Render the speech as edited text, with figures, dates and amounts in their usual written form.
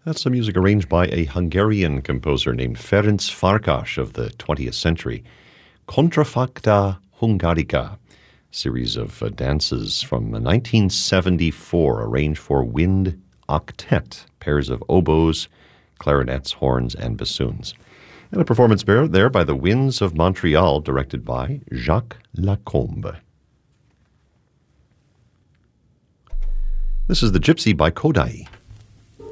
That's some music arranged by a Hungarian composer named Ferenc Farkas of the 20th century. Contrafacta Hungarica, series of dances from 1974, arranged for wind octet, pairs of oboes, clarinets, horns, and bassoons. And a performance there by the Winds of Montreal, directed by Jacques Lacombe. This is The Gypsy by Kodály.